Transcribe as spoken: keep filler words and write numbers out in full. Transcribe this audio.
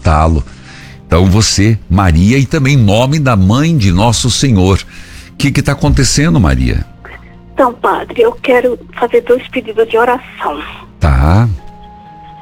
visitá-lo. Então você, Maria, e também em nome da mãe de nosso Senhor. O que está acontecendo, Maria? Então, padre, eu quero fazer dois pedidos de oração. Tá.